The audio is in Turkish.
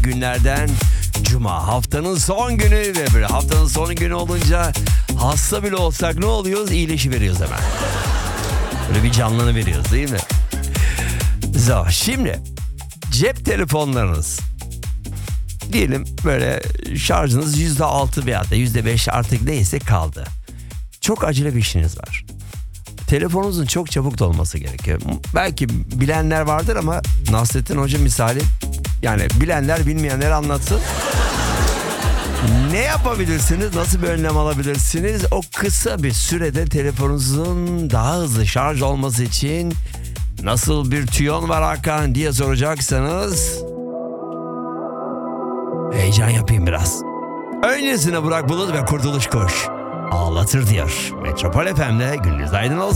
günlerden Cuma. Haftanın son günü ve böyle haftanın son günü olunca hasta bile olsak ne oluyoruz? İyileşiveriyoruz hemen. Böyle bir canlanıveriyoruz değil mi? Şimdi cep telefonlarınız diyelim böyle şarjınız %6 veyahut da %5 artık neyse kaldı. Çok acele bir işiniz var. Telefonunuzun çok çabuk dolması gerekiyor. Belki bilenler vardır ama Nasrettin Hoca misali, yani bilenler bilmeyenler anlatsın. Ne yapabilirsiniz? Nasıl bir önlem alabilirsiniz? O kısa bir sürede telefonunuzun daha hızlı şarj olması için nasıl bir tüyon var Hakan diye soracaksanız heyecan yapayım biraz. Öncesine Burak Bulut ve Kurtuluş Kuş ağlatır diyor. Metropol FM'de gününüz aydın olsun.